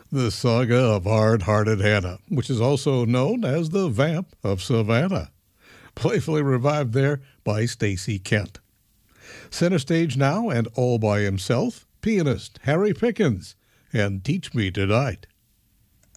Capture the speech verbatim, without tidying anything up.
The Saga of Hard-Hearted Hannah, which is also known as the Vamp of Savannah. Playfully revived there by Stacey Kent. Center stage now and all by himself, pianist Harry Pickens and Teach Me Tonight.